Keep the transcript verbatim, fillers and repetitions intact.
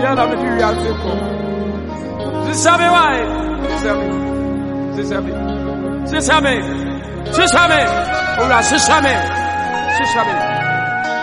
na me di ase ko. Sisabe why? Sisabe. Sisabe. Sisabe. Sisabe. Ora sisabe. Sisabe.